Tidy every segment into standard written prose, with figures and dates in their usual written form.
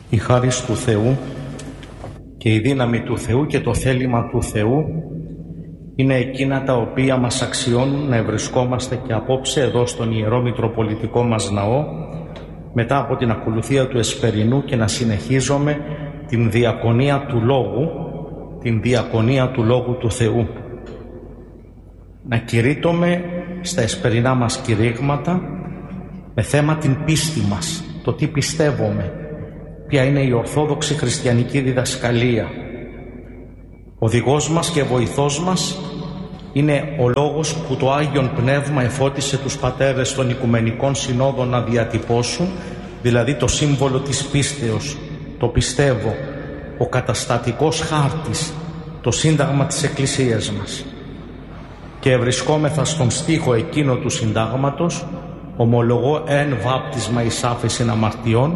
Η χάρις του Θεού και η δύναμη του Θεού και το θέλημα του Θεού είναι εκείνα τα οποία μας αξιώνουν να ευρισκόμαστε και απόψε εδώ στον Ιερό Μητροπολιτικό μας Ναό μετά από την ακολουθία του Εσπερινού και να συνεχίζουμε την διακονία του Λόγου, την διακονία του Λόγου του Θεού. Να κηρύττουμε στα εσπερινά μας κηρύγματα με θέμα την πίστη μας, το τι πιστεύουμε, ποια είναι η ορθόδοξη χριστιανική διδασκαλία. Οδηγός μας και βοηθός μας είναι ο λόγος που το Άγιον Πνεύμα εφώτισε τους πατέρες των Οικουμενικών Συνόδων να διατυπώσουν, δηλαδή το σύμβολο της πίστεως, το πιστεύω, ο καταστατικός χάρτης, το σύνταγμα της Εκκλησίας μας. Και βρισκόμεθα στον στίχο εκείνο του συντάγματος, ομολογώ εν βάπτισμα εις άφεσιν αμαρτιών.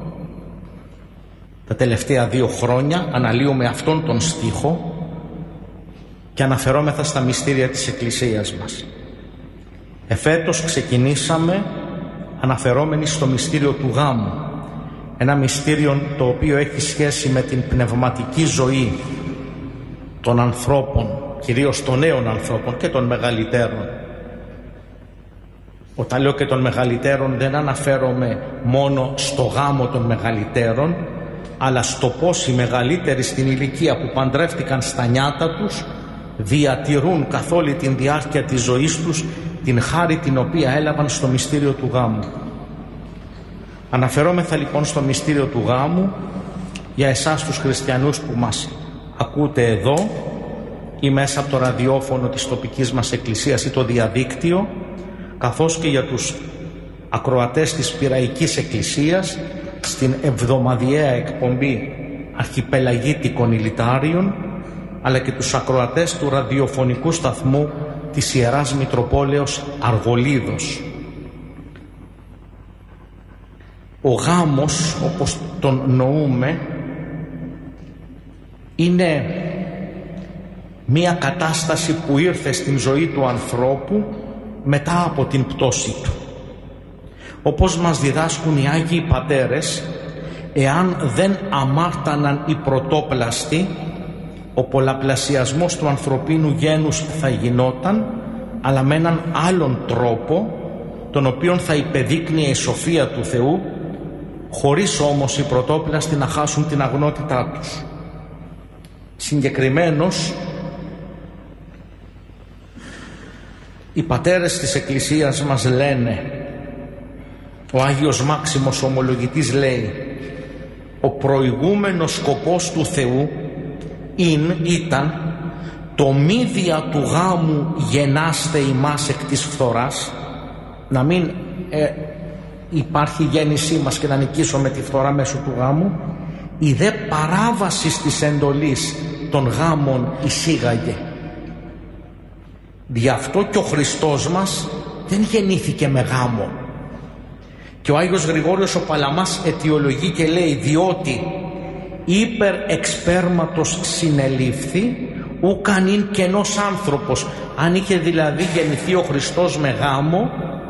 Τα τελευταία 2 χρόνια αναλύουμε αυτόν τον στίχο και αναφερόμεθα στα μυστήρια της Εκκλησίας μας. Εφέτος ξεκινήσαμε αναφερόμενοι στο μυστήριο του γάμου, ένα μυστήριο το οποίο έχει σχέση με την πνευματική ζωή των ανθρώπων, κυρίως των νέων ανθρώπων και των μεγαλύτερων. Όταν λέω και των μεγαλύτερων δεν αναφέρομαι μόνο στο γάμο των μεγαλύτερων, αλλά στο πώς οι μεγαλύτεροι στην ηλικία που παντρεύτηκαν στα νιάτα τους διατηρούν καθ' όλη την διάρκεια της ζωής τους την χάρη την οποία έλαβαν στο μυστήριο του γάμου. Αναφερόμεθα λοιπόν στο μυστήριο του γάμου για εσάς τους χριστιανούς που μας ακούτε εδώ ή μέσα από το ραδιόφωνο της τοπικής μας εκκλησίας ή το διαδίκτυο, καθώς και για τους ακροατές της Πειραϊκής Εκκλησίας στην εβδομαδιαία εκπομπή Αρχιπελαγίτικων Ηλιτάριων, αλλά και τους ακροατές του ραδιοφωνικού σταθμού της Ιεράς Μητροπόλεως Αργολίδος. Ο γάμος, όπως τον νοούμε, είναι μία κατάσταση που ήρθε στην ζωή του ανθρώπου μετά από την πτώση του. Όπως μας διδάσκουν οι Άγιοι Πατέρες, εάν δεν αμάρταναν οι πρωτόπλαστοι, ο πολλαπλασιασμός του ανθρωπίνου γένους θα γινόταν, αλλά με έναν άλλον τρόπο, τον οποίον θα υπεδείκνυε η σοφία του Θεού, χωρίς όμως οι πρωτόπλαστοι να χάσουν την αγνότητά τους. Συγκεκριμένως, οι πατέρες της Εκκλησίας μας λένε, ο Άγιος Μάξιμος Ομολογητής λέει, ο προηγούμενος σκοπός του Θεού ήταν το μη δια του γάμου γεννάστε ημάς εκ της φθοράς, να μην υπάρχει γέννησή μας και να νικήσουμε τη φθορά μέσω του γάμου, η δε παράβαση της εντολής των γάμων εισήγαγε. Δι' αυτό και ο Χριστός μας δεν γεννήθηκε με γάμο. Και ο Άγιος Γρηγόριος ο Παλαμάς αιτιολογεί και λέει, διότι υπερ εξπέρματος συνελήφθη ουκανήν κενός άνθρωπος. Αν είχε δηλαδή γεννηθεί ο Χριστός με γάμο,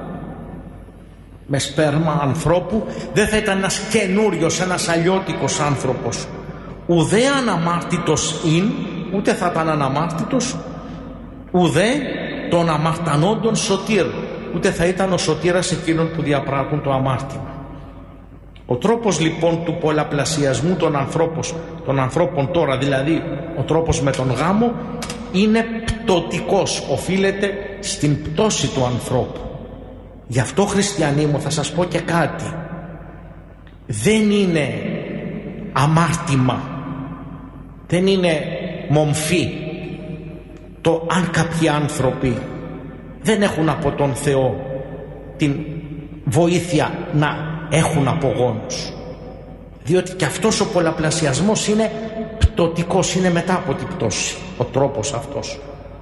με σπέρμα ανθρώπου, δεν θα ήταν ένας καινούριος, ένας αλλιώτικος άνθρωπος. Ουδέ αναμάρτητος ειν, ούτε θα ήταν αναμάρτητος, ουδέ των αμαρτανόντων σωτήρ, ούτε θα ήταν ο σωτήρας εκείνων που διαπράττουν το αμάρτημα. Ο τρόπος λοιπόν του πολλαπλασιασμού των ανθρώπων τώρα, δηλαδή ο τρόπος με τον γάμο, είναι πτωτικός, οφείλεται στην πτώση του ανθρώπου. Γι' αυτό, χριστιανοί μου, θα σας πω και κάτι. Δεν είναι αμάρτημα, δεν είναι μομφή το αν κάποιοι άνθρωποι δεν έχουν από τον Θεό την βοήθεια να έχουν απογόνους, διότι και αυτός ο πολλαπλασιασμός είναι πτωτικός, είναι μετά από την πτώση ο τρόπος αυτός.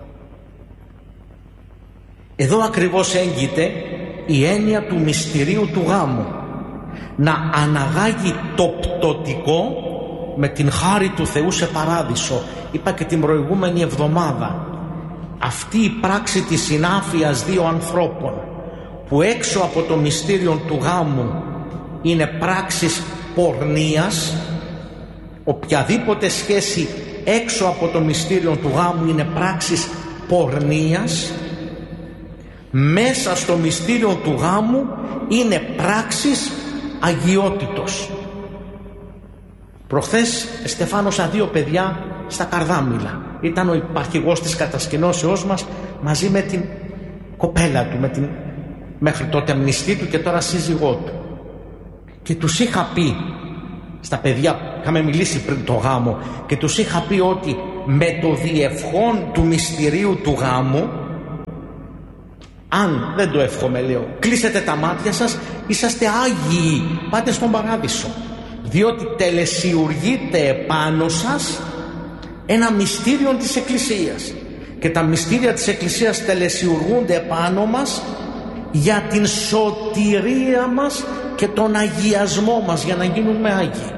Εδώ ακριβώς έγκυται η έννοια του μυστηρίου του γάμου, να αναγάγει το πτωτικό με την χάρη του Θεού σε παράδεισο. Είπα και την προηγούμενη εβδομάδα, αυτή η πράξη της συνάφειας δύο ανθρώπων που έξω από το μυστήριο του γάμου είναι πράξεις πορνείας. Οποιαδήποτε σχέση έξω από το μυστήριο του γάμου είναι πράξεις πορνείας. Μέσα στο μυστήριο του γάμου είναι πράξεις αγιότητος. Προχθές στεφάνωσα 2 παιδιά στα Καρδάμηλα. Ήταν ο υπαρχηγός της κατασκηνώσεώς μας μαζί με την κοπέλα του, με την μέχρι τότε μνηστή του και τώρα σύζυγό του. Και τους είχα πει στα παιδιά, είχαμε μιλήσει πριν το γάμο, και τους είχα πει ότι με το διευχόν του μυστηρίου του γάμου, αν δεν το εύχομαι, λέω, κλείσετε τα μάτια σας, είσαστε άγιοι, πάτε στον παράδεισο, διότι τελεσιουργείται επάνω σας ένα μυστήριο της Εκκλησίας, και τα μυστήρια της Εκκλησίας τελεσιουργούνται επάνω μας για την σωτηρία μας και τον αγιασμό μας, για να γίνουμε άγιοι.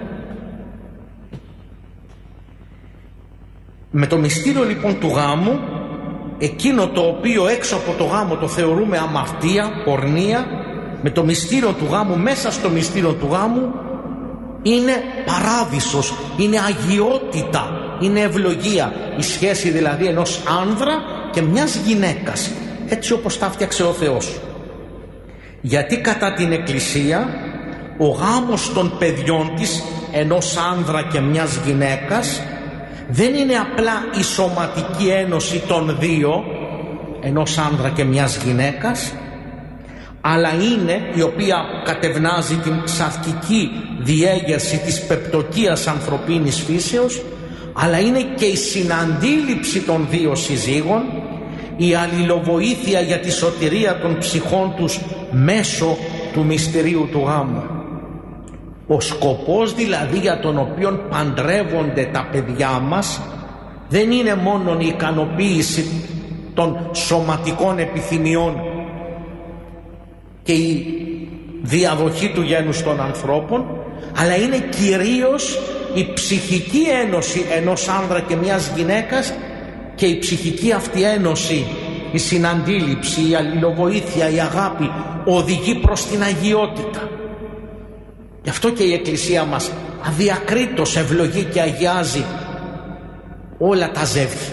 Με το μυστήριο λοιπόν του γάμου, εκείνο το οποίο έξω από το γάμο το θεωρούμε αμαρτία, πορνεία, με το μυστήριο του γάμου, μέσα στο μυστήριο του γάμου είναι παράδεισος, είναι αγιότητα, είναι ευλογία. Η σχέση δηλαδή ενός άνδρα και μιας γυναίκας, έτσι όπως τα φτιάξε ο Θεός. Γιατί κατά την Εκκλησία ο γάμος των παιδιών της, ενός άνδρα και μιας γυναίκας, δεν είναι απλά η σωματική ένωση των δύο, ενός άνδρα και μιας γυναίκας, αλλά είναι, η οποία κατευνάζει την σαρκική διέγερση της πεπτοκίας ανθρωπίνης φύσεως, αλλά είναι και η συναντήληψη των δύο συζύγων, η αλληλοβοήθεια για τη σωτηρία των ψυχών τους μέσω του μυστηρίου του γάμου. Ο σκοπός δηλαδή για τον οποίο παντρεύονται τα παιδιά μας δεν είναι μόνο η ικανοποίηση των σωματικών επιθυμιών και η διαδοχή του γένους των ανθρώπων, αλλά είναι κυρίως η ψυχική ένωση ενός άνδρα και μιας γυναίκας, και η ψυχική αυτή ένωση, η συναντήληψη, η αλληλοβοήθεια, η αγάπη οδηγεί προς την αγιότητα. Γι' αυτό και η Εκκλησία μας αδιακρίτως ευλογεί και αγιάζει όλα τα ζεύγη.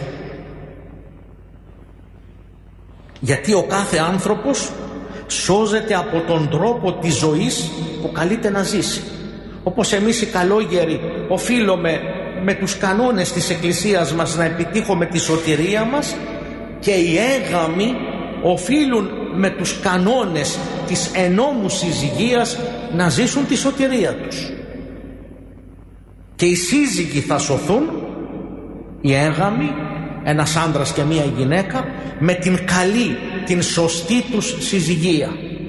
Γιατί ο κάθε άνθρωπος σώζεται από τον τρόπο της ζωής που καλείται να ζήσει. Όπως εμείς οι καλόγεροι οφείλουμε με τους κανόνες της Εκκλησίας μας να επιτύχουμε τη σωτηρία μας, και οι έγαμοι οφείλουν με τους κανόνες της ενόμου συζυγίας να ζήσουν τη σωτηρία τους. Και οι σύζυγοι θα σωθούν, οι έγαμοι, ένας άντρας και μία γυναίκα, με την καλή, την σωστή τους συζυγία.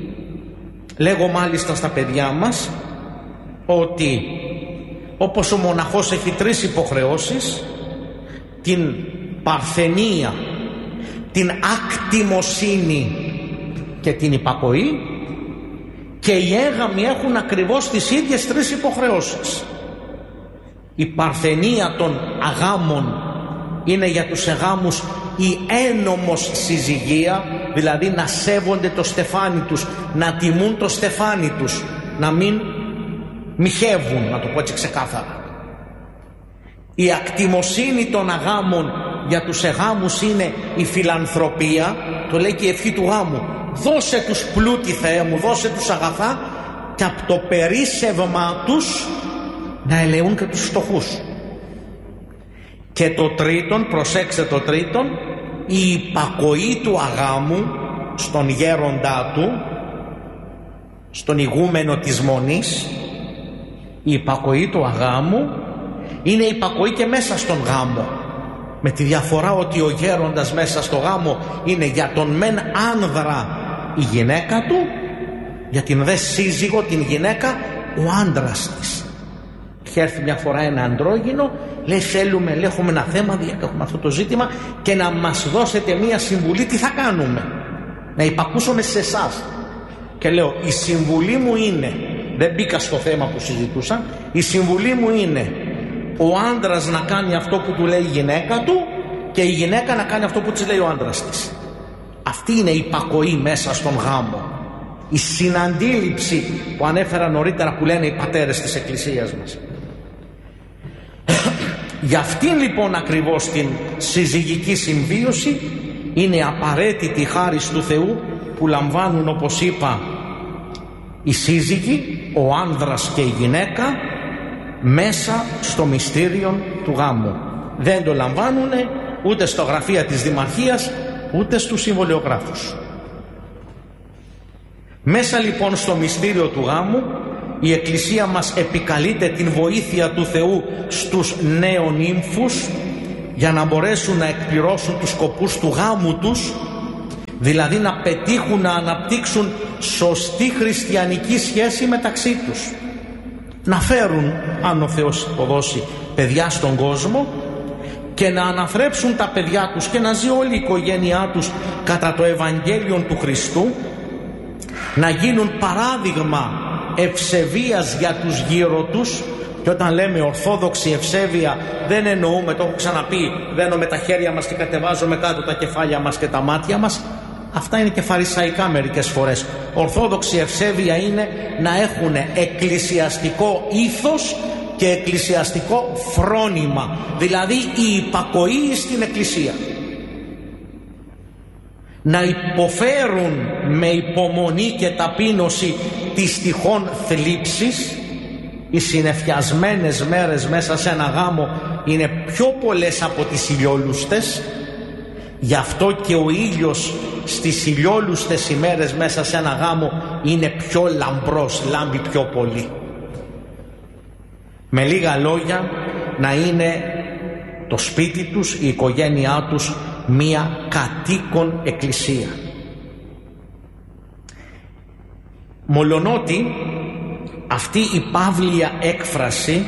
Λέγω μάλιστα στα παιδιά μας ότι όπως ο μοναχός έχει 3 υποχρεώσεις, την παρθενία, την ακτιμοσύνη και την υπακοή, και οι έγαμοι έχουν ακριβώς τις ίδιες 3 υποχρεώσεις. Η παρθενία των αγάμων είναι για τους εγάμους η ένομος συζυγία, δηλαδή να σέβονται το στεφάνι τους, να τιμούν το στεφάνι τους, να μην μοιχεύουν, να το πω έτσι ξεκάθαρα. Η ακτιμοσύνη των αγάμων για τους εγάμους είναι η φιλανθρωπία, το λέει και η ευχή του γάμου: δώσε τους πλούτη, Θεέ μου, δώσε τους αγαθά, και από το περίσσευμά τους να ελεούν και τους φτωχούς. Και το τρίτον, προσέξτε το τρίτον, η υπακοή του αγάμου στον γέροντά του, στον ηγούμενο της μονής. Η υπακοή του αγάμου είναι υπακοή και μέσα στον γάμο, με τη διαφορά ότι ο γέροντας μέσα στο γάμο είναι για τον μεν άνδρα η γυναίκα του, για την δε σύζυγο, την γυναίκα, ο άντρας της. Είχε έρθει μια φορά ένα αντρόγυνο, λέει: θέλουμε, λέει, έχουμε ένα θέμα, έχουμε αυτό το ζήτημα, και να μας δώσετε μια συμβουλή, τι θα κάνουμε, να υπακούσουμε σε εσάς. Και λέω: η συμβουλή μου είναι, δεν μπήκα στο θέμα που συζητούσαν, η συμβουλή μου είναι ο άντρας να κάνει αυτό που του λέει η γυναίκα του, και η γυναίκα να κάνει αυτό που της λέει ο άντρας της. Αυτή είναι η υπακοή μέσα στον γάμο. η συναντήληψη που ανέφερα νωρίτερα, που λένε οι πατέρες της Εκκλησίας μας. Για αυτήν λοιπόν ακριβώς την συζυγική συμβίωση είναι απαραίτητη η χάρις του Θεού που λαμβάνουν, όπως είπα, οι σύζυγοι, ο άνδρας και η γυναίκα, μέσα στο μυστήριο του γάμου. Δεν το λαμβάνουν ούτε στο γραφεία της Δημαρχίας ούτε στους συμβολιογράφους. Μέσα λοιπόν στο μυστήριο του γάμου η Εκκλησία μας επικαλείται την βοήθεια του Θεού στους νεονύμφους για να μπορέσουν να εκπληρώσουν τους σκοπούς του γάμου τους, δηλαδή να πετύχουν να αναπτύξουν σωστή χριστιανική σχέση μεταξύ τους, να φέρουν, αν ο Θεός υποδώσει, παιδιά στον κόσμο και να αναθρέψουν τα παιδιά τους και να ζει όλη η οικογένειά τους κατά το Ευαγγέλιο του Χριστού, να γίνουν παράδειγμα ευσεβίας για τους γύρω τους. Και όταν λέμε ορθόδοξη ευσέβεια δεν εννοούμε, το έχω ξαναπεί, δένουμε τα χέρια μας και κατεβάζουμε κάτω τα κεφάλια μας και τα μάτια μας. Αυτά είναι και φαρισαϊκά μερικές φορές. Ορθόδοξη ευσέβεια είναι να έχουν εκκλησιαστικό ήθος και εκκλησιαστικό φρόνημα, δηλαδή η υπακοή στην Εκκλησία. Να υποφέρουν με υπομονή και ταπείνωση τις τυχόν θλίψεις. Οι συνεφιασμένες μέρες μέσα σε ένα γάμο είναι πιο πολλές από τις ηλιόλουστες. Γι' αυτό και ο ήλιος στις ηλιόλουστες ημέρες μέσα σε ένα γάμο είναι πιο λαμπρός, λάμπει πιο πολύ. Με λίγα λόγια, να είναι το σπίτι τους, η οικογένειά τους, μία κατοίκον εκκλησία. Μολονότι αυτή η παύλια έκφραση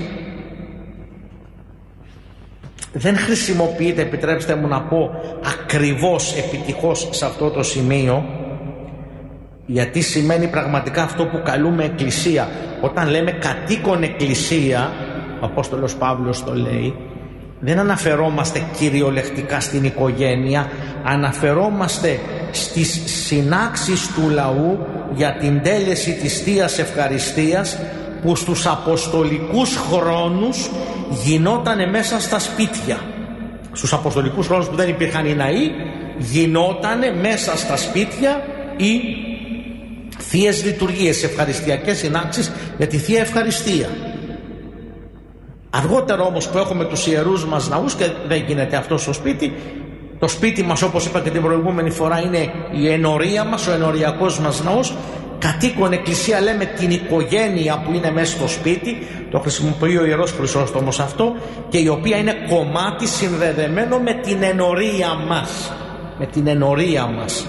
δεν χρησιμοποιείται, επιτρέψτε μου να πω, ακριβώς επιτυχώς σε αυτό το σημείο, γιατί σημαίνει πραγματικά αυτό που καλούμε εκκλησία. Όταν λέμε κατοίκον εκκλησία, ο Απόστολος Παύλος το λέει, δεν αναφερόμαστε κυριολεκτικά στην οικογένεια, αναφερόμαστε στις συνάξεις του λαού για την τέλεση της Θείας Ευχαριστίας, που στους αποστολικούς χρόνους γινότανε μέσα στα σπίτια. Στους αποστολικούς χρόνους που δεν υπήρχαν οι ναοί, γινότανε μέσα στα σπίτια οι θείες λειτουργίες, ευχαριστιακές συνάξεις για τη Θεία Ευχαριστία. Αργότερα όμως που έχουμε τους ιερούς μας ναούς και δεν γίνεται αυτό στο σπίτι, το σπίτι μας, όπως είπα και την προηγούμενη φορά, είναι η ενορία μας, ο ενοριακός μας ναός. Κατοίκον εκκλησία λέμε την οικογένεια που είναι μέσα στο σπίτι, το χρησιμοποιεί ο Ιερός Χρυσόστομος αυτό, και η οποία είναι κομμάτι συνδεδεμένο με την ενορία μας. Με την ενορία μας.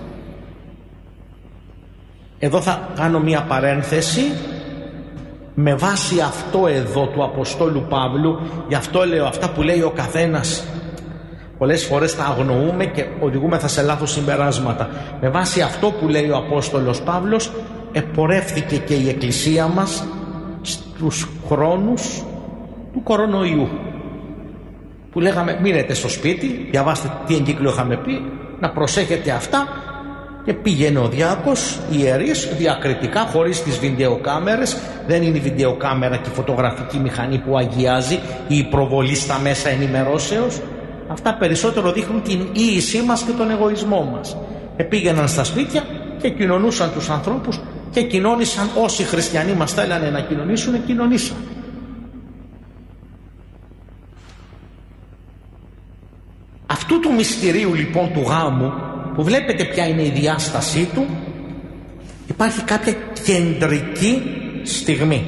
Εδώ θα κάνω μία παρένθεση με βάση αυτό εδώ του Αποστόλου Παύλου. Γι' αυτό λέω, αυτά που λέει ο καθένας πολλές φορές τα αγνοούμε και οδηγούμεθα σε λάθος συμπεράσματα. Με βάση αυτό που λέει ο Απόστολος Παύλος επορεύθηκε και η Εκκλησία μας στους χρόνους του κορονοϊού, που λέγαμε μείνετε στο σπίτι, διαβάστε τι εγκύκλιο είχαμε πει, να προσέχετε αυτά, και πήγαινε ο διάκος, οι ιερείς, διακριτικά, χωρίς τις βιντεοκάμερες. Δεν είναι η βιντεοκάμερα και η φωτογραφική μηχανή που αγιάζει ή η προβολή στα μέσα ενημερώσεως. Αυτά περισσότερο δείχνουν την ίησή μας και τον εγωισμό μας. Πήγαιναν στα σπίτια και κοινωνούσαν τους ανθρώπους και κοινώνησαν όσοι χριστιανοί μας θέλανε να κοινωνήσουν, κοινωνήσαν. Αυτού του μυστηρίου λοιπόν του γάμου, που βλέπετε ποια είναι η διάστασή του, υπάρχει κάποια κεντρική στιγμή.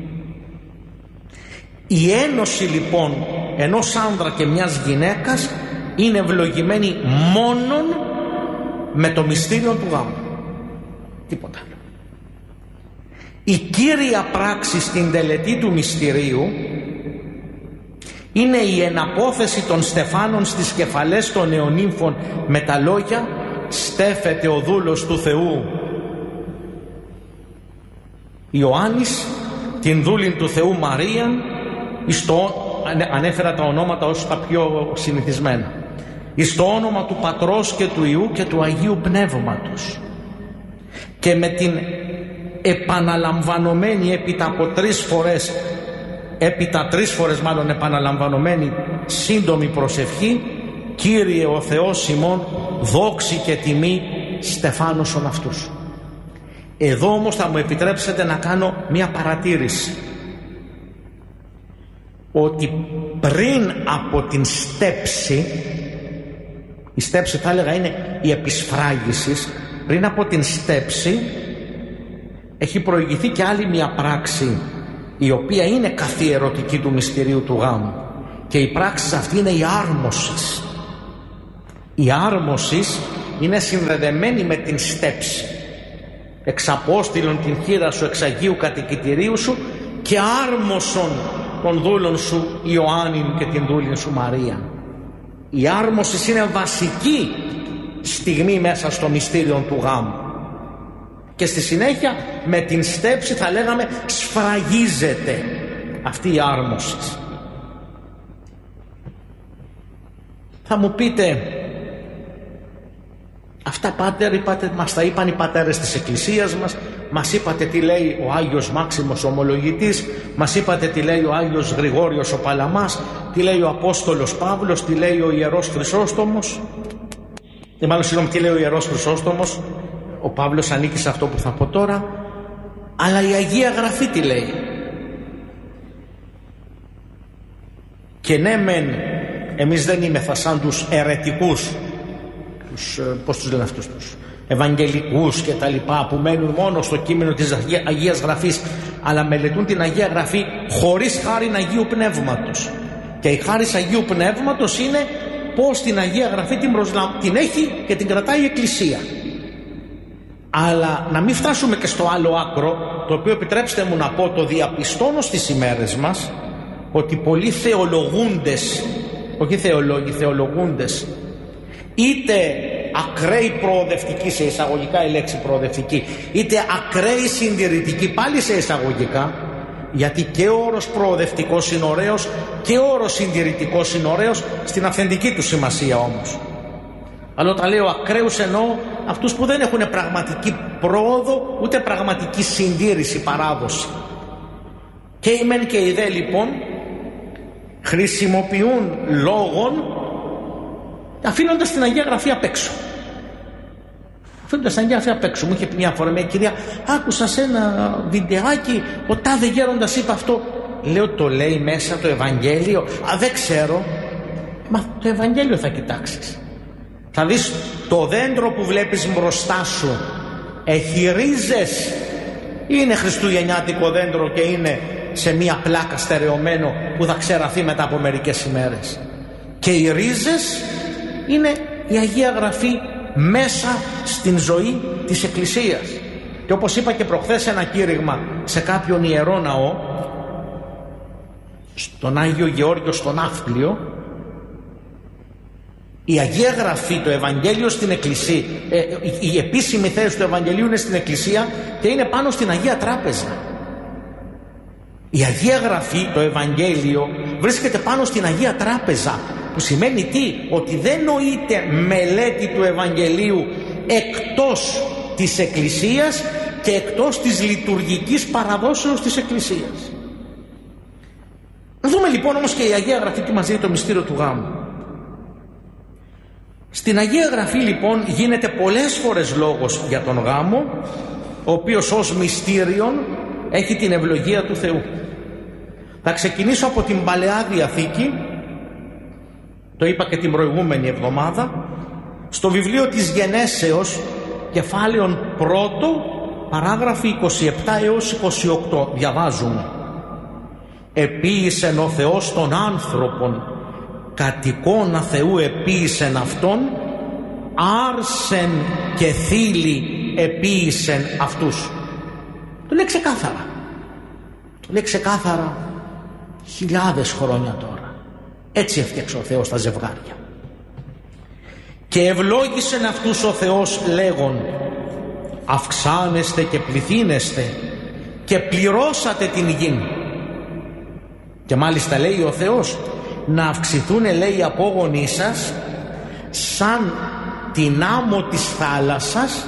Η ένωση λοιπόν ενός άνδρα και μιας γυναίκας είναι ευλογημένη μόνον με το μυστήριο του γάμου, τίποτα άλλο. Η κύρια πράξη στην τελετή του μυστηρίου είναι η εναπόθεση των στεφάνων στις κεφαλές των νεονύμφων με τα λόγια «Στέφεται ο δούλος του Θεού Ιωάννης, την δούλην του Θεού Μαρίαν». Ανέφερα τα ονόματα ως τα πιο συνηθισμένα. «Εις το όνομα του Πατρός και του Υιού και του Αγίου Πνεύματος». και με την επαναλαμβανομένη έπειτα 3 φορές μάλλον επαναλαμβανομένη σύντομη προσευχή: Κύριε ο Θεός ημών, δόξη και τιμή στεφάνωσον αυτούς. Εδώ όμως θα μου επιτρέψετε να κάνω μια παρατήρηση, ότι πριν από την στέψη, η στέψη θα έλεγα είναι η επισφράγιση, πριν από την στέψη έχει προηγηθεί και άλλη μια πράξη, η οποία είναι καθιερωτική του μυστηρίου του γάμου, και η πράξη αυτή είναι η άρμωση. Η άρμωση είναι συνδεδεμένη με την στέψη. Εξαπόστηλον την χείρα σου εξ Αγίου κατοικητηρίου σου και άρμοσον των δούλων σου Ιωάννην και την δούλην σου Μαρία. Η άρμωση είναι βασική στιγμή μέσα στο μυστήριο του γάμου, και στη συνέχεια με την στέψη θα λέγαμε σφραγίζεται αυτή η άρμωση. Θα μου πείτε, αυτά πάτερ είπατε, μας τα είπαν οι πατέρες της Εκκλησίας μας είπατε τι λέει ο Άγιος Μάξιμος ο Ομολογητής, μας είπατε τι λέει ο Άγιος Γρηγόριος ο Παλαμάς, τι λέει ο Απόστολος Παύλος, τι λέει ο Ιερός Χρυσόστομος, τι λέει ο Ιερός Χρυσόστομος. Ο Παύλος ανήκει σε αυτό που θα πω τώρα, αλλά η Αγία Γραφή τι λέει? Και ναι μεν εμείς δεν είμεθα σαν τους αιρετικούς, πώς τους λένε αυτούς, τους ευαγγελικούς και τα λοιπά, που μένουν μόνο στο κείμενο της Αγίας Γραφής, αλλά μελετούν την Αγία Γραφή χωρίς χάριν Αγίου Πνεύματος. Και η χάρις Αγίου Πνεύματος είναι πως την Αγία Γραφή την έχει και την κρατάει η Εκκλησία. Αλλά να μην φτάσουμε και στο άλλο άκρο, το οποίο επιτρέψτε μου να πω, το διαπιστώνω στις ημέρες μας, ότι πολλοί θεολογούντες, όχι θεολόγοι, θεολογούντες, είτε ακραίοι προοδευτικοί, σε εισαγωγικά η λέξη προοδευτική, είτε ακραίοι συντηρητικοί, πάλι σε εισαγωγικά, γιατί και ο όρος προοδευτικός είναι ωραίος και ο όρος συντηρητικός είναι ωραίος στην αυθεντική του σημασία όμως. Αλλά όταν λέω ακραίους εννοώ αυτούς που δεν έχουν πραγματική πρόοδο ούτε πραγματική συντήρηση, παράδοση. Και οι μεν και οι δε λοιπόν χρησιμοποιούν λόγων αφήνοντας την Αγία Γραφή απ' έξω. Αφήνοντας την Αγία Γραφή απ' έξω. Μου είχε πει μια φορά μια κυρία, άκουσα σε ένα βιντεάκι ο τάδε γέροντας είπε αυτό. Λέω, το λέει μέσα το Ευαγγέλιο? Δεν ξέρω. Μα το Ευαγγέλιο θα κοιτάξεις. Θα δεις το δέντρο που βλέπεις μπροστά σου έχει ρίζες, είναι χριστουγεννιάτικο δέντρο και είναι σε μια πλάκα στερεωμένο που θα ξεραθεί μετά από μερικές ημέρες? Και οι ρίζες είναι η Αγία Γραφή μέσα στην ζωή της Εκκλησίας. Και όπως είπα και προχθές ένα κήρυγμα σε κάποιον ιερό ναό, στον Άγιο Γεώργιο στον Ναύπλιο, η Αγία Γραφή, το Ευαγγέλιο στην Εκκλησία, η επίσημη θέση του Ευαγγελίου είναι στην Εκκλησία και είναι πάνω στην Αγία Τράπεζα. Η Αγία Γραφή, το Ευαγγέλιο, βρίσκεται πάνω στην Αγία Τράπεζα, που σημαίνει τι? Ότι δεν νοείται μελέτη του Ευαγγελίου εκτός της Εκκλησίας και εκτός της λειτουργικής παραδόσεως της Εκκλησίας. Να δούμε λοιπόν όμως και η Αγία Γραφή τι μας δίνει το μυστήριο του γάμου. Στην Αγία Γραφή λοιπόν γίνεται πολλές φορές λόγος για τον γάμο, ο οποίος ως μυστήριον έχει την ευλογία του Θεού. Θα ξεκινήσω από την Παλαιά Διαθήκη, το είπα και την προηγούμενη εβδομάδα, στο βιβλίο της Γενέσεως, κεφάλαιον 1, παράγραφοι 27 έως 28, διαβάζουμε: «Επίησεν ο Θεός των άνθρωπων, κατ' εικόνα Θεού επίησεν αυτόν, άρσεν και θήλη επίησεν αυτούς». Το λέει ξεκάθαρα. Το λέει ξεκάθαρα χιλιάδες χρόνια τώρα. Έτσι έφτιαξε ο Θεός τα ζευγάρια. «Και ευλόγησεν αυτούς ο Θεός λέγον, αυξάνεστε και πληθύνεστε και πληρώσατε την γη». Και μάλιστα λέει ο Θεός, να αυξηθούν, λέει, οι απόγονοί σας σαν την άμμο της θάλασσας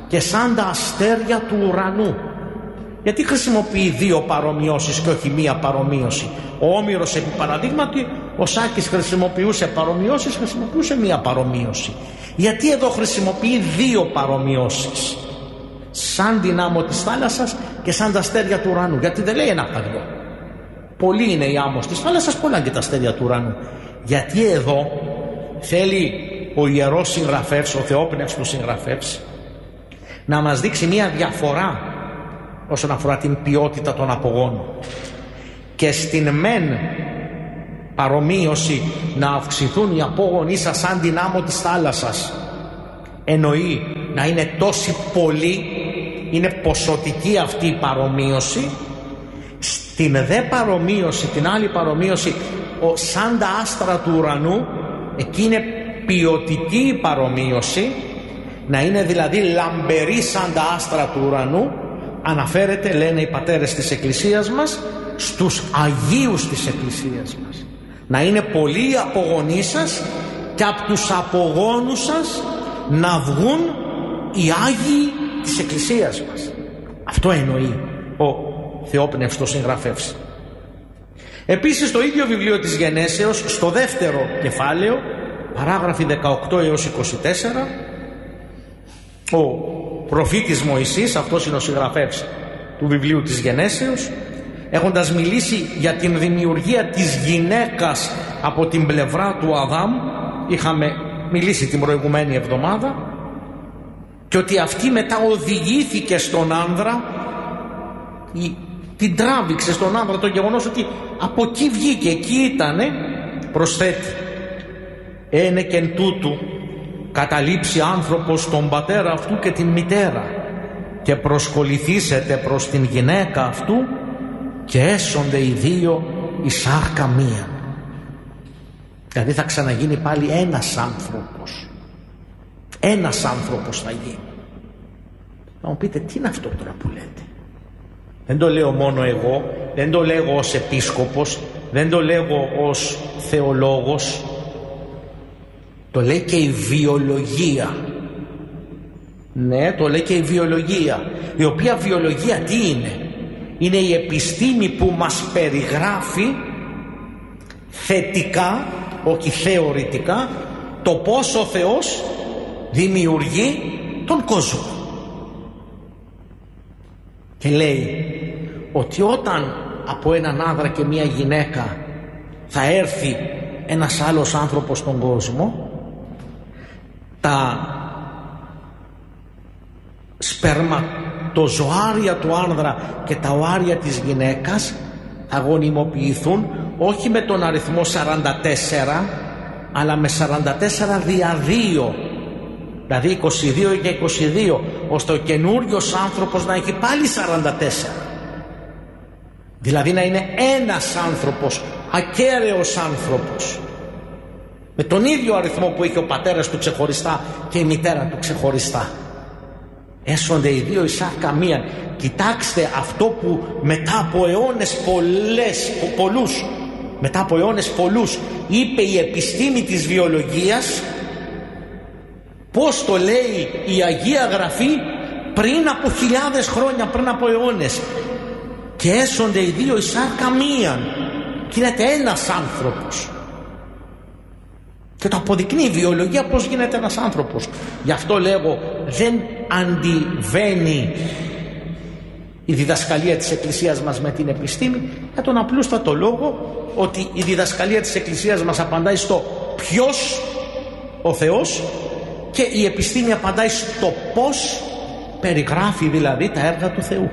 και σαν τα αστέρια του ουρανού. Γιατί χρησιμοποιεί δύο παρομοιώσεις και όχι μία παρομοίωση? Ο Όμηρος επί παραδείγματι, ο Σάκης χρησιμοποιούσε παρομοιώσεις, χρησιμοποιούσε μία παρομοίωση. Γιατί εδώ χρησιμοποιεί δύο παρομοιώσεις? Σαν την άμμο της θάλασσας και σαν τα αστέρια του ουρανού. Γιατί δεν λέει ένα από τα δυο? Πολλή είναι η άμμος της θάλασσας, πολλά και τα αστέρια του ουρανού. Γιατί εδώ θέλει ο ιερός συγγραφεύς, ο θεόπνευστος συγγραφεύς, να μας δείξει μία διαφορά όσον αφορά την ποιότητα των απογόνων. Και στην μεν παρομοίωση να αυξηθούν οι απόγονοί σας σαν την άμμο της θάλασσας, εννοεί να είναι τόσοι πολλοί, είναι ποσοτική αυτή η παρομοίωση. Στην δε παρομοίωση, την άλλη παρομοίωση, σαν τα άστρα του ουρανού, εκεί είναι ποιοτική η παρομοίωση, να είναι δηλαδή λαμπερή σαν τα άστρα του ουρανού. Αναφέρεται, λένε οι πατέρες της Εκκλησίας μας, στους Αγίους της Εκκλησίας μας. Να είναι πολλοί οι απογονοί σας και από τους απογόνους σας να βγουν οι Άγιοι της Εκκλησίας μας. Αυτό εννοεί ο θεόπνευστος συγγραφεύς. Επίσης στο ίδιο βιβλίο της Γενέσεως, στο δεύτερο κεφάλαιο, παράγραφοι 18 έως 24, ο προφήτης Μωυσής, αυτός είναι ο συγγραφεύς του βιβλίου της Γενέσεως, έχοντας μιλήσει για την δημιουργία της γυναίκας από την πλευρά του Αδάμ, είχαμε μιλήσει την προηγουμένη εβδομάδα, και ότι αυτή μετά οδηγήθηκε στον άνδρα, την τράβηξε στον άνδρα το γεγονός ότι από εκεί βγήκε, εκεί ήτανε. Προσθέτει, ένε και εν τούτου καταλήψει άνθρωπος τον πατέρα αυτού και την μητέρα και προσκοληθήσετε προς την γυναίκα αυτού και έσονται οι δύο η σάρκα μία. Δηλαδή θα ξαναγίνει πάλι ένας άνθρωπος. Ένας άνθρωπος θα γίνει. Θα μου πείτε, τι είναι αυτό τώρα που λέτε? Δεν το λέω μόνο εγώ, δεν το λέγω ως επίσκοπος, δεν το λέγω ως θεολόγος, το λέει και η βιολογία. Ναι, το λέει και η βιολογία, η οποία βιολογία τι είναι? Είναι η επιστήμη που μας περιγράφει θετικά, όχι θεωρητικά, το πώς ο Θεός δημιουργεί τον κόσμο. Και λέει ότι όταν από έναν άνδρα και μια γυναίκα θα έρθει ένας άλλος άνθρωπος στον κόσμο, τα σπερματοζωάρια του άνδρα και τα οάρια της γυναίκας θα γονιμοποιηθούν όχι με τον αριθμό 44, αλλά με 44 δια 2, δηλαδή 22 και 22, ώστε ο καινούριος άνθρωπος να έχει πάλι 44, δηλαδή να είναι ένας άνθρωπος, ακέραιος άνθρωπος, με τον ίδιο αριθμό που είχε ο πατέρας του ξεχωριστά και η μητέρα του ξεχωριστά. Έσονται οι δύο η σάρκα μίαν. Κοιτάξτε αυτό που μετά από αιώνες μετά από αιώνες πολλούς είπε η επιστήμη της βιολογίας, πώς το λέει η Αγία Γραφή πριν από χιλιάδες χρόνια, πριν από αιώνες. Και έσονται οι δύο η σάρκα μίαν. Γίνεται ένας άνθρωπος. Και το αποδεικνύει η βιολογία πώς γίνεται ένας άνθρωπος. Γι' αυτό λέγω, δεν αντιβαίνει η διδασκαλία της Εκκλησίας μας με την επιστήμη, για τον απλούστατο λόγο ότι η διδασκαλία της Εκκλησίας μας απαντάει στο ποιος ο Θεός και η επιστήμη απαντάει στο πώς περιγράφει δηλαδή τα έργα του Θεού.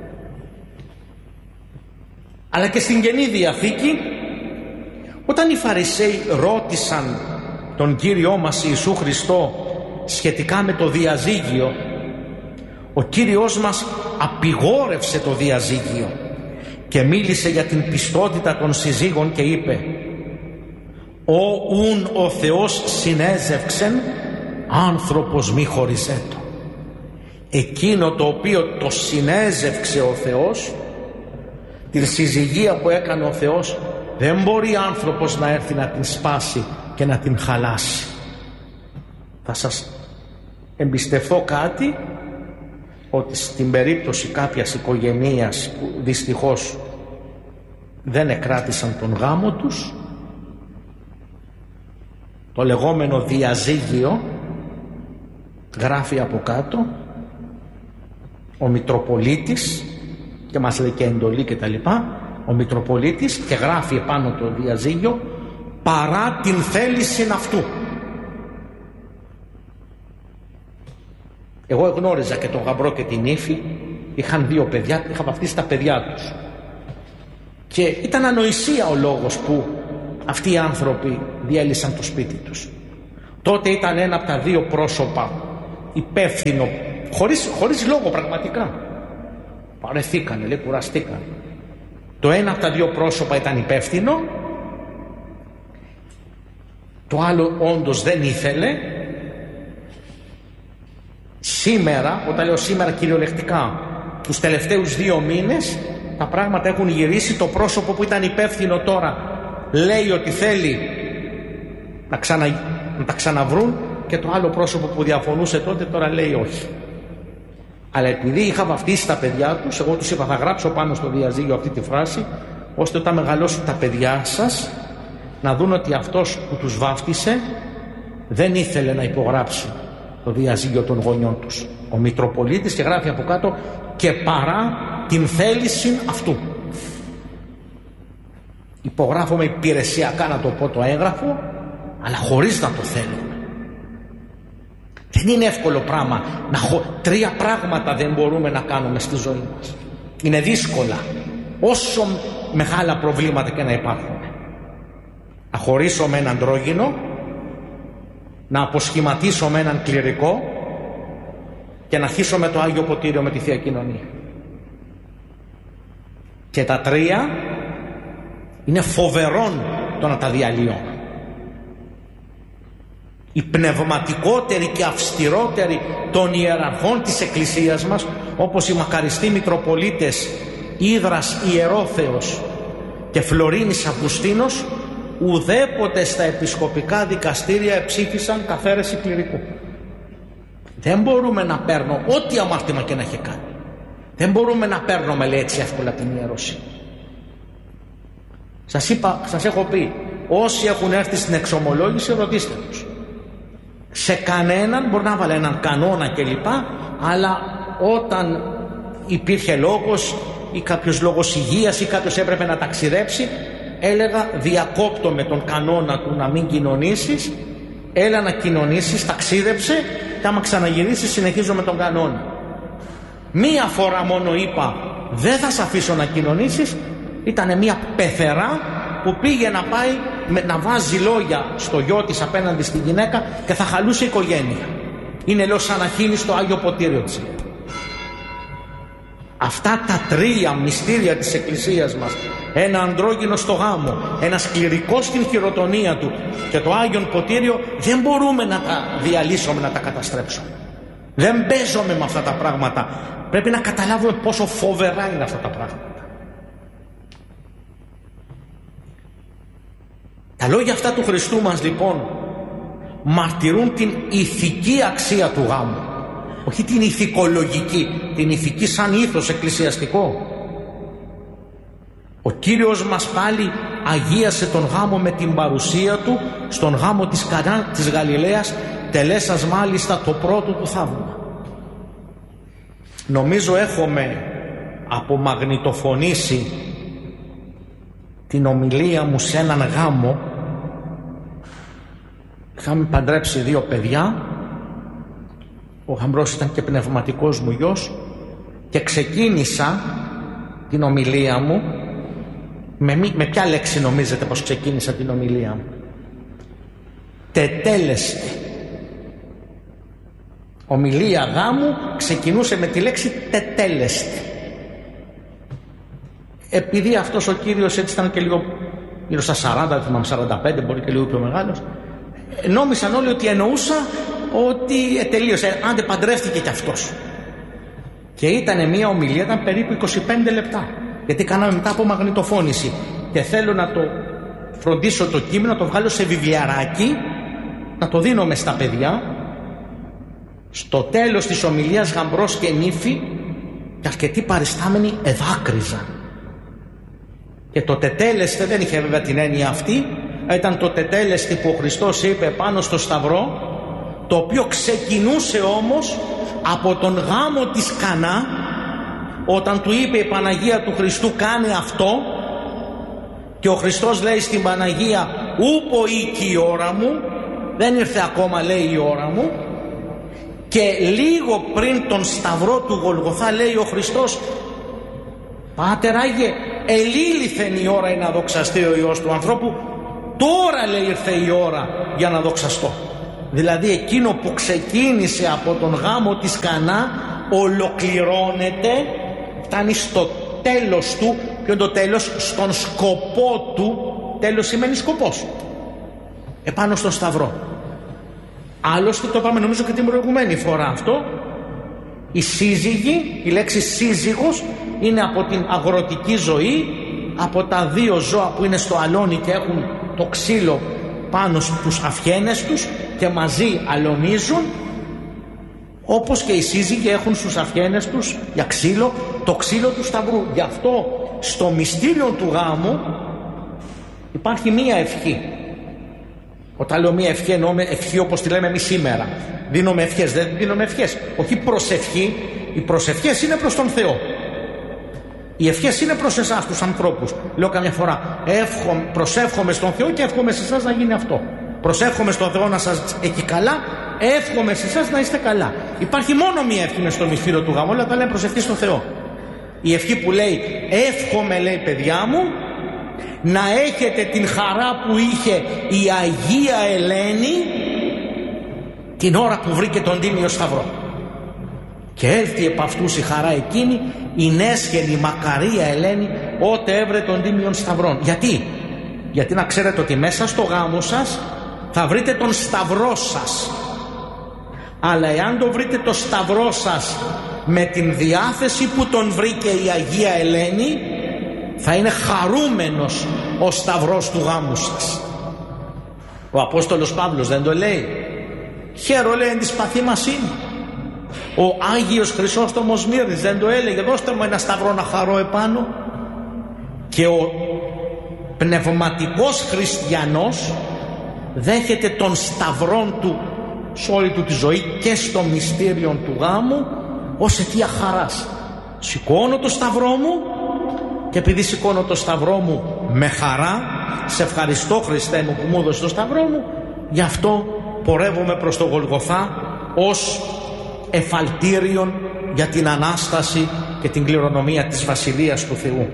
Αλλά και στην Καινή Διαθήκη, όταν οι Φαρισαίοι ρώτησαν τον Κύριό μας Ιησού Χριστό σχετικά με το διαζύγιο, ο Κύριος μας απειγόρευσε το διαζύγιο και μίλησε για την πιστότητα των συζύγων και είπε: «Ουν ο Θεός συνέζευξεν, άνθρωπος μη χωριζέτο». Εκείνο το οποίο το συνέζευξε ο Θεός, την συζυγία που έκανε ο Θεός, δεν μπορεί άνθρωπος να έρθει να την σπάσει και να την χαλάσει. Θα σας εμπιστευθώ κάτι ότι στην περίπτωση κάποιας οικογενείας που δυστυχώς δεν εκράτησαν τον γάμο τους, το λεγόμενο διαζύγιο, γράφει από κάτω ο Μητροπολίτης, και μας λέει και εντολή και τα λοιπά, ο Μητροπολίτης, και γράφει επάνω το διαζύγιο, παρά την θέληση αυτού. Εγώ γνώριζα και τον γαμπρό και την ύφη, είχαν 2 παιδιά, είχα βαφτίσει τα παιδιά τους, και ήταν ανοησία ο λόγος που αυτοί οι άνθρωποι διέλυσαν το σπίτι τους. Τότε ήταν ένα από τα 2 πρόσωπα υπεύθυνο, χωρίς λόγο πραγματικά. Παρεθήκανε, λέει, κουραστήκαν. Το ένα από τα 2 πρόσωπα ήταν υπεύθυνο, το άλλο όντως δεν ήθελε. Σήμερα, όταν λέω σήμερα κυριολεκτικά, τους τελευταίους 2 μήνες τα πράγματα έχουν γυρίσει. Το πρόσωπο που ήταν υπεύθυνο τώρα λέει ότι θέλει να τα ξαναβρούν, και το άλλο πρόσωπο που διαφωνούσε τότε τώρα λέει όχι. Αλλά επειδή είχα βαφτίσει τα παιδιά τους, εγώ τους είπα, θα γράψω πάνω στο διαζύγιο αυτή τη φράση, ώστε όταν μεγαλώσουν τα παιδιά σας να δουν ότι αυτός που τους βάφτισε δεν ήθελε να υπογράψει το διαζύγιο των γονιών τους. Ο Μητροπολίτης, και γράφει από κάτω, και παρά την θέληση αυτού. Υπογράφουμε υπηρεσιακά, να το πω, το έγγραφο, αλλά χωρίς να το θέλουμε. Δεν είναι εύκολο πράγμα. 3 πράγματα δεν μπορούμε να κάνουμε στη ζωή μας. Είναι δύσκολα, όσο μεγάλα προβλήματα και να υπάρχουν. Να χωρίσω με έναν androgynο, να αποσχηματίσω με έναν κληρικό και να αρχίσω με το Άγιο Ποτήριο, με τη Θεία Κοινωνία. Και τα 3 είναι φοβερόν το να τα διαλύω. Οι πνευματικότεροι και αυστηρότεροι των ιεραρχών της Εκκλησίας μας, όπως οι μακαριστοί Μητροπολίτες Ύδρας Ιερόθεος και Φλωρίνης Αυγουστίνος, ουδέποτε στα επισκοπικά δικαστήρια εψήφισαν καθαίρεση κληρικού. Δεν μπορούμε να παίρνω ό,τι αμάρτημα και να έχει κάνει. Δεν μπορούμε να παίρνουμε, λέει, έτσι εύκολα την ιεροσύνη. Σας έχω πει, όσοι έχουν έρθει στην εξομολόγηση, ρωτήστε τους. Σε κανέναν μπορεί να βάλει έναν κανόνα κλπ, αλλά όταν υπήρχε λόγος ή κάποιος λόγος υγείας ή κάποιος έπρεπε να ταξιδέψει, έλεγα, διακόπτω με τον κανόνα του να μην κοινωνήσεις, έλα να κοινωνήσεις, ταξίδεψε, και άμα ξαναγυρίσεις συνεχίζω με τον κανόνα. Μία φορά μόνο είπα, δεν θα σε αφήσω να κοινωνήσεις, ήταν μία πεθερά που πήγε να πάει να βάζει λόγια στο γιο της απέναντι στη γυναίκα και θα χαλούσε η οικογένεια. Είναι, λέω, σαν να χύνει στο Άγιο Ποτήριο της. Αυτά τα 3 μυστήρια της Εκκλησίας μας, ένα αντρόγυνο στο γάμο, ένα σκληρικό στην χειροτονία του και το Άγιον Ποτήριο, δεν μπορούμε να τα διαλύσουμε, να τα καταστρέψουμε. Δεν παίζουμε με αυτά τα πράγματα. Πρέπει να καταλάβουμε πόσο φοβερά είναι αυτά τα πράγματα. Τα λόγια αυτά του Χριστού μας, λοιπόν, μαρτυρούν την ηθική αξία του γάμου. Όχι την ηθικολογική, την ηθική σαν ήθος εκκλησιαστικό. Ο Κύριος μας πάλι αγίασε τον γάμο με την παρουσία του στον γάμο της Κανά της Γαλιλαίας, τελέσας μάλιστα το πρώτο του θαύμα. Νομίζω έχουμε απομαγνητοφωνήσει την ομιλία μου σε έναν γάμο. Είχαμε παντρέψει 2 παιδιά, ο γαμπρός ήταν και πνευματικός μου γιος, και ξεκίνησα την ομιλία μου με ποια λέξη νομίζετε πως ξεκίνησα την ομιλία μου? Τετέλεστε. Ομιλία γάμου ξεκινούσε με τη λέξη τετέλεστε. Επειδή αυτός ο κύριος έτσι ήταν και λίγο γύρω στα 40, δεν θυμάμαι, 45, μπορεί και λίγο πιο μεγάλος, νόμισαν όλοι ότι εννοούσα ότι τελείωσε, άντε παντρεύτηκε κι αυτός. Και ήταν μια ομιλία, ήταν περίπου 25 λεπτά, γιατί κάναμε μετά από μαγνητοφώνηση, και θέλω να το φροντίσω το κείμενο, να το βγάλω σε βιβλιαράκι, να το δίνω μες στα παιδιά, Στο τέλος της ομιλίας γαμπρός και νύφη και αρκετοί παριστάμενοι εδάκρυζαν. Και το τετέλεσθε δεν είχε βέβαια την έννοια αυτή, ήταν το τετέλεστη που ο Χριστός είπε πάνω στο Σταυρό, το οποίο ξεκινούσε όμως από τον γάμο της Κανά, όταν του είπε η Παναγία του Χριστού κάνε αυτό, και ο Χριστός λέει στην Παναγία ούπο οίκη η ώρα μου, δεν ήρθε ακόμα λέει η ώρα μου. Και λίγο πριν τον Σταυρό του Γολγοθά λέει ο Χριστός Πάτερ Άγιε, ελήλυθεν η ώρα να δοξαστεί ο Υιός του ανθρώπου, τώρα λέει ήρθε η ώρα για να δοξαστώ. Δηλαδή εκείνο που ξεκίνησε από τον γάμο της Κανά ολοκληρώνεται, φτάνει στο τέλος του. Ποιο είναι το τέλος? Στον σκοπό του. Τέλος σημαίνει σκοπός, επάνω στον Σταυρό. Άλλωστε το είπαμε νομίζω και την προηγουμένη φορά αυτό, οι σύζυγοι, η λέξη σύζυγος είναι από την αγροτική ζωή, από τα δύο ζώα που είναι στο αλόνι και έχουν το ξύλο πάνω στους αφιένες τους και μαζί αλωνίζουν, όπως και οι σύζυγοι έχουν στους αφιένες τους για ξύλο το ξύλο του Σταυρού. Γι' αυτό στο μυστήριο του γάμου υπάρχει μία ευχή. Όταν λέω μία ευχή εννοώ ευχή όπως τη λέμε εμείς σήμερα. Δίνουμε ευχές, δεν δίνουμε ευχές. Όχι προσευχή. Οι προσευχές είναι προς τον Θεό. Οι ευχές είναι προς εσάς τους ανθρώπους. Λέω καμιά φορά προσεύχομαι στον Θεό και εύχομαι σε εσάς να γίνει αυτό. Προσεύχομαι στον Θεό να σας έχει καλά, εύχομαι σε εσάς να είστε καλά. Υπάρχει μόνο μία ευχή μες στο μυστήριο του γάμου. Όλα τα λέμε προσευχή στον Θεό. Η ευχή που λέει εύχομαι, λέει παιδιά μου, να έχετε την χαρά που είχε η Αγία Ελένη την ώρα που βρήκε τον τίμιο Σταυρό. Και έλθει επ' αυτούς η χαρά εκείνη, η νέσχενη μακαρία Ελένη, ότε έβρε τον τίμιον Σταυρών. Γιατί να ξέρετε ότι μέσα στο γάμο σας θα βρείτε τον Σταυρό σας. Αλλά εάν το βρείτε το Σταυρό σας με την διάθεση που τον βρήκε η Αγία Ελένη, θα είναι χαρούμενος ο Σταυρός του γάμου σας. Ο Απόστολος Παύλος δεν το λέει? Χαίρο λέει εν της παθήμασιν. Ο Άγιος Χρυσόστομος Μύρης δεν το έλεγε? Δώστε μου ένα σταυρό να χαρώ επάνω. Και ο πνευματικός χριστιανός δέχεται τον σταυρόν του σε όλη του τη ζωή και στο μυστήριο του γάμου ως αιτία χαράς. Σηκώνω το σταυρό μου και επειδή σηκώνω το σταυρό μου με χαρά, σε ευχαριστώ Χριστέ μου που μου έδωσε το σταυρό μου, γι' αυτό πορεύομαι προς το Γολγοθά ως εφαλτήριον για την Ανάσταση και την κληρονομία της Βασιλείας του Θεού.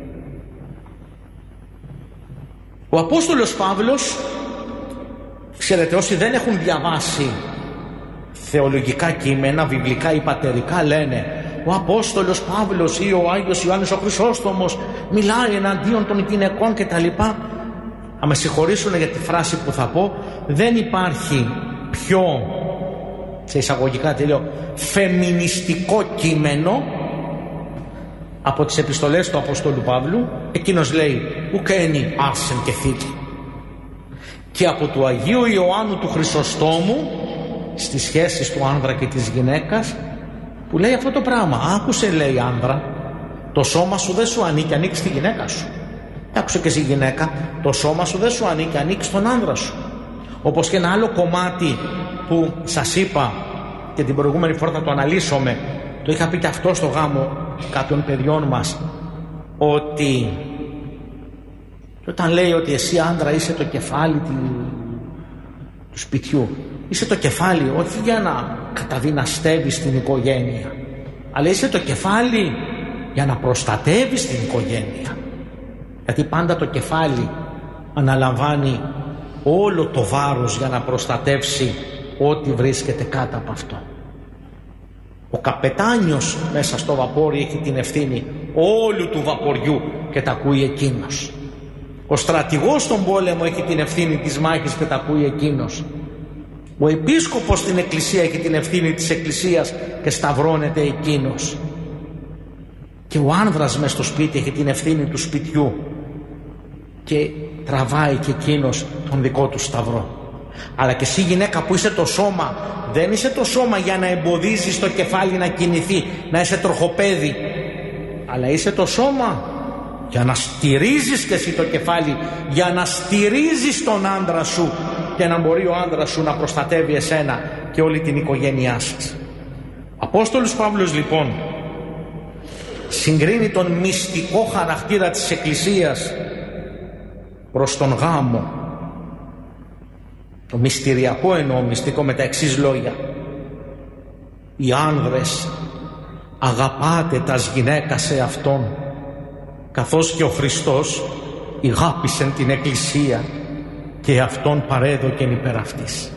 Ο Απόστολος Παύλος, ξέρετε, όσοι δεν έχουν διαβάσει θεολογικά κείμενα, βιβλικά ή πατερικά, λένε ο Απόστολος Παύλος ή ο Άγιος Ιωάννης ο Χρυσόστομος μιλάει εναντίον των γυναικών κτλ. Θα με συγχωρήσουν για τη φράση που θα πω, δεν υπάρχει πιο, σε εισαγωγικά τι λέω, φεμινιστικό κείμενο από τις επιστολές του Απόστολου Παύλου. Εκείνος λέει ουκένι άρσεν και θήκη. Και από του Αγίου Ιωάννου του Χρυσοστόμου στις σχέσεις του άνδρα και της γυναίκας, που λέει αυτό το πράγμα. Άκουσε, λέει, άνδρα, το σώμα σου δεν σου ανήκει, ανήκει στη γυναίκα σου. Άκουσε και εσύ γυναίκα, το σώμα σου δεν σου ανήκει, ανήκει στον άνδρα σου. Όπως και ένα άλλο κομμάτι που σας είπα και την προηγούμενη φορά θα το αναλύσουμε, το είχα πει και αυτό στο γάμο κάποιων παιδιών μας, ότι όταν λέει ότι εσύ άντρα είσαι το κεφάλι του σπιτιού, είσαι το κεφάλι όχι για να καταδυναστεύεις την οικογένεια, αλλά είσαι το κεφάλι για να προστατεύεις την οικογένεια, γιατί πάντα το κεφάλι αναλαμβάνει όλο το βάρος για να προστατεύσει ό,τι βρίσκεται κάτω από αυτό. Ο καπετάνιος μέσα στο βαπόρι έχει την ευθύνη όλου του βαποριού και τα ακούει εκείνος. Ο στρατηγός στον πόλεμο έχει την ευθύνη της μάχης και τα ακούει εκείνος. Ο επίσκοπος στην εκκλησία έχει την ευθύνη της εκκλησίας και σταυρώνεται εκείνος. Και ο άνδρας μες στο σπίτι έχει την ευθύνη του σπιτιού και τραβάει και εκείνος τον δικό του σταυρό. Αλλά και εσύ γυναίκα που είσαι το σώμα, δεν είσαι το σώμα για να εμποδίζεις το κεφάλι να κινηθεί, να είσαι τροχοπέδι, αλλά είσαι το σώμα για να στηρίζεις και εσύ το κεφάλι, για να στηρίζεις τον άντρα σου και να μπορεί ο άντρας σου να προστατεύει εσένα και όλη την οικογένειά σας. Ο Απόστολος Παύλος λοιπόν συγκρίνει τον μυστικό χαρακτήρα της Εκκλησίας προς τον γάμο, το μυστηριακό εννοώ, μυστικό, με τα εξής λόγια: οι άνδρες αγαπάτε τας γυναίκας σε Αυτόν, καθώς και ο Χριστός ηγάπησεν την Εκκλησία και Αυτόν παρέδοκεν υπέρ αυτής.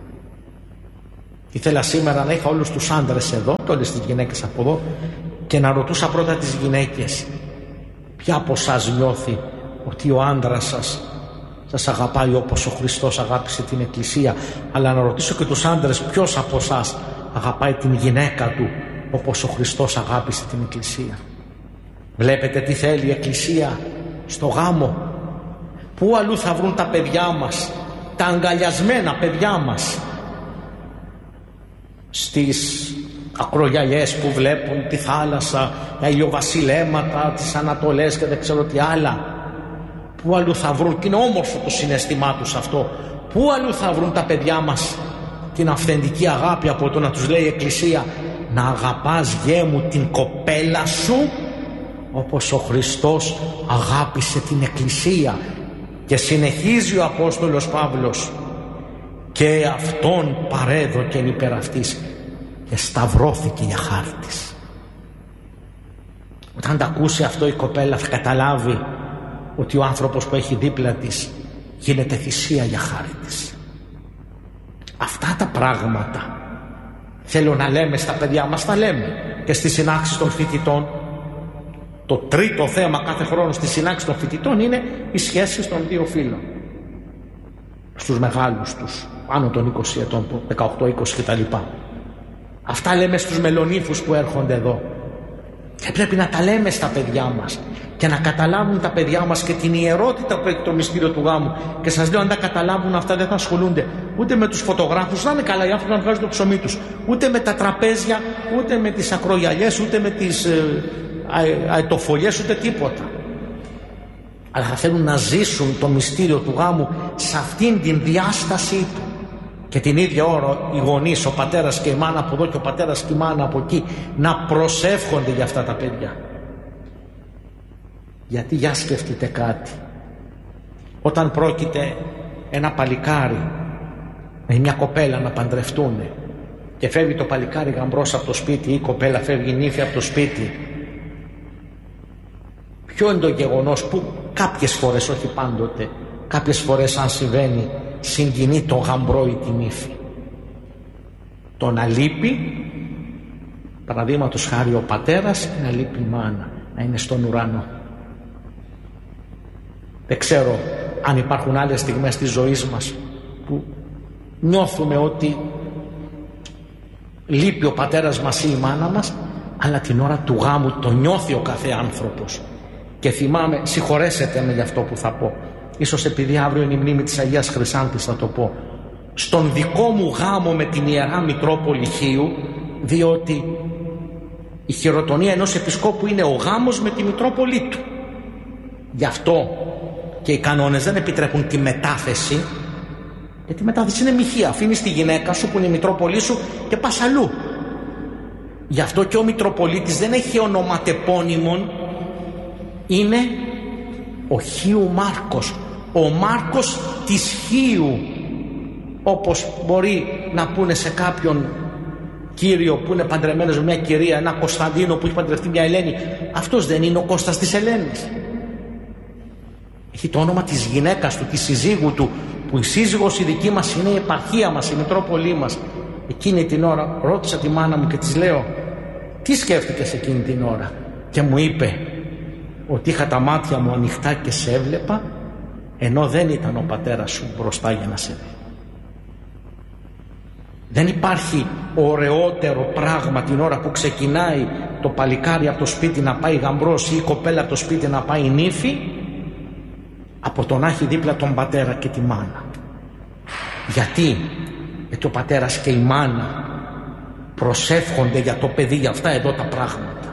Ήθελα σήμερα να είχα όλους τους άντρες εδώ και όλες τις γυναίκες από εδώ και να ρωτούσα πρώτα τις γυναίκες, ποια από σας νιώθει ότι ο άντρας σας αγαπάει όπως ο Χριστός αγάπησε την Εκκλησία, αλλά να ρωτήσω και τους άντρες, ποιος από εσάς αγαπάει την γυναίκα του όπως ο Χριστός αγάπησε την Εκκλησία. Βλέπετε τι θέλει η Εκκλησία στο γάμο. Πού αλλού θα βρουν τα παιδιά μας, τα αγκαλιασμένα παιδιά μας, στις ακρογιαλιές που βλέπουν τη θάλασσα, τα ηλιοβασιλέματα, τις ανατολές και δεν ξέρω τι άλλα? Πού αλλού θα βρουν, και είναι όμορφο το συναίσθημά τους αυτό, πού αλλού θα βρουν τα παιδιά μας την αυθεντική αγάπη από το να τους λέει η Εκκλησία, να αγαπάς γιέ μου την κοπέλα σου όπως ο Χριστός αγάπησε την Εκκλησία. Και συνεχίζει ο Απόστολος Παύλος, και Αυτόν παρέδοκεν υπέρ αυτής και σταυρώθηκε για χάρη της. Όταν τα ακούσει αυτό η κοπέλα θα καταλάβει ότι ο άνθρωπος που έχει δίπλα της γίνεται θυσία για χάρη της. Αυτά τα πράγματα θέλω να λέμε στα παιδιά μας, τα λέμε και στις συνάξεις των φοιτητών. Το τρίτο θέμα κάθε χρόνο στις συνάξεις των φοιτητών είναι οι σχέσεις των δύο φίλων. Στους μεγάλους τους, πάνω των 20 ετών, 18-20 κτλ. Αυτά λέμε στους μελονύφους που έρχονται εδώ. Και πρέπει να τα λέμε στα παιδιά μας και να καταλάβουν τα παιδιά μας και την ιερότητα που έχει το μυστήριο του γάμου. Και σας λέω, αν τα καταλάβουν αυτά, δεν θα ασχολούνται ούτε με τους φωτογράφους, να είναι καλά οι άνθρωποι να βγάζουν το ψωμί τους, ούτε με τα τραπέζια, ούτε με τις ακρογιαλιές, ούτε με τις αετοφολιές, ούτε τίποτα. Αλλά θα θέλουν να ζήσουν το μυστήριο του γάμου σε αυτήν την διάστασή του. Και την ίδια ώρα οι γονείς, ο πατέρας και η μάνα από εδώ και ο πατέρας και η μάνα από εκεί, να προσεύχονται για αυτά τα παιδιά. Γιατί για σκεφτείτε κάτι, όταν πρόκειται ένα παλικάρι με μια κοπέλα να παντρευτούν και φεύγει το παλικάρι γαμπρός από το σπίτι ή η κοπέλα φεύγει νύφη από το σπίτι, ποιο είναι το γεγονός που κάποιες φορές, όχι πάντοτε, κάποιες φορές αν συμβαίνει, συγκινεί το γαμπρό ή την νύφη? Το να λείπει, παραδείγματος χάρη ο πατέρας, και να λείπει η μάνα, να είναι στον ουρανό. Δεν ξέρω αν υπάρχουν άλλες στιγμές της ζωής μας που νιώθουμε ότι λείπει ο πατέρας μας ή η μάνα μας, αλλά την ώρα του γάμου το νιώθει ο κάθε άνθρωπος. Και θυμάμαι, συγχωρέσετε με για αυτό που θα πω, ίσως επειδή αύριο είναι η μνήμη της Αγίας Χρυσάνθης θα το πω, στον δικό μου γάμο με την Ιερά Μητρόπολη Χίου, διότι η χειροτονία ενός επισκόπου είναι ο γάμος με τη Μητρόπολη του. Γι' αυτό και οι κανόνες δεν επιτρέπουν τη μετάθεση, γιατί η μετάθεση είναι μοιχεία. Αφήνεις τη γυναίκα σου που είναι η Μητρόπολη σου και πας αλλού. Γι' αυτό και ο Μητροπολίτης δεν έχει ονοματεπώνυμον, είναι ο Χίου Μάρκος, ο Μάρκος της Χίου, όπως μπορεί να πούνε σε κάποιον κύριο που είναι παντρεμένος με μια κυρία, ένα Κωνσταντίνο που έχει παντρευτεί μια Ελένη, αυτός δεν είναι ο Κώστας της Ελένης? Έχει το όνομα της γυναίκας του, της συζύγου του, που η σύζυγος η δική μας είναι η επαρχία μας, η Μητρόπολη μας. Εκείνη την ώρα ρώτησα τη μάνα μου και της λέω, τι σκέφτηκες εκείνη την ώρα? Και μου είπε ότι είχα τα μάτια μου ανοιχτά και σε έβλεπα, ενώ δεν ήταν ο πατέρας σου μπροστά για να σε δει. Δεν υπάρχει ωραιότερο πράγμα την ώρα που ξεκινάει το παλικάρι από το σπίτι να πάει γαμπρός ή η κοπέλα από το σπίτι να πάει νύφη, από το να έχει δίπλα τον πατέρα και τη μάνα. Γιατί ο πατέρας και η μάνα προσεύχονται για το παιδί, για αυτά εδώ τα πράγματα.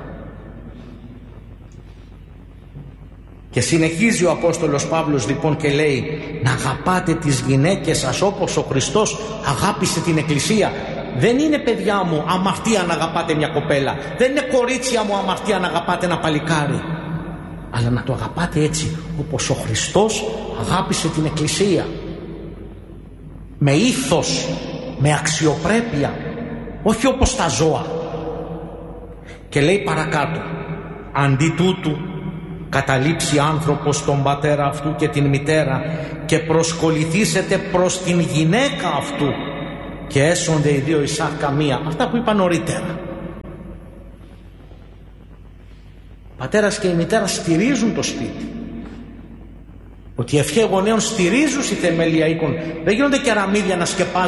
Και συνεχίζει ο Απόστολος Παύλος λοιπόν και λέει, να αγαπάτε τις γυναίκες σας όπως ο Χριστός αγάπησε την Εκκλησία. Δεν είναι, παιδιά μου, αμαρτία να αγαπάτε μια κοπέλα. Δεν είναι, κορίτσια μου, αμαρτία να αγαπάτε ένα παλικάρι. Αλλά να το αγαπάτε έτσι όπως ο Χριστός αγάπησε την Εκκλησία. Με ήθος, με αξιοπρέπεια, όχι όπως τα ζώα. Και λέει παρακάτω, αντί τούτου καταλήψει άνθρωπος τον πατέρα αυτού και την μητέρα και προσκοληθήσετε προς την γυναίκα αυτού και έσονται οι δύο εις άρκα μία. Αυτά που είπα νωρίτερα. Ο πατέρας και η μητέρα στηρίζουν το σπίτι. Ότι οι ευχαίες γονέων στηρίζουν στη θεμέλια οίκων. Δεν γίνονται κεραμίδια να σκεπάζουν